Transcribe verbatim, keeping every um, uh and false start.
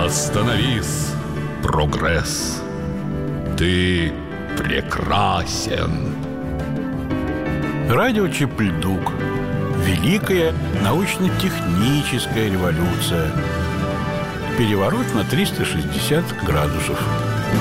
Остановись, прогресс. Ты прекрасен. Радио Чипльдук. Великая научно-техническая революция. Переворот на триста шестьдесят градусов.